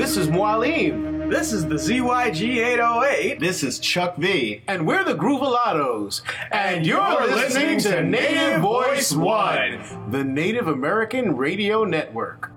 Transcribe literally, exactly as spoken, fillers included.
This is Mualim. This is the Z Y G eight oh eight. This is Chuck V. And we're the Groovalados. And you're, you're listening, listening to Native Voice One, the Native American Radio Network.